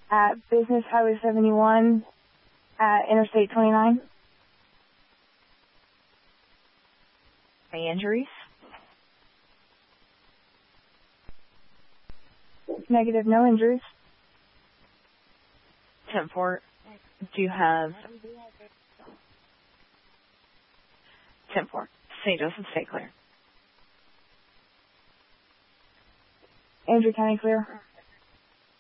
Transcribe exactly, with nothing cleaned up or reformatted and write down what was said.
at Business Highway seventy-one at Interstate twenty-nine. Any injuries? Negative, no injuries. ten four, do you have ten four, Saint Joseph, stay clear. Andrew County clear.